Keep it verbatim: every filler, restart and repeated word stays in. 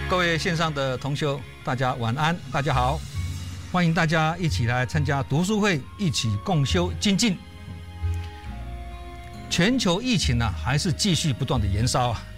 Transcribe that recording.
各位线上的同修，大家晚安，大家好，欢迎大家一起来参加读书会，一起共修精进。全球疫情呢、啊，还是继续不断的延烧啊，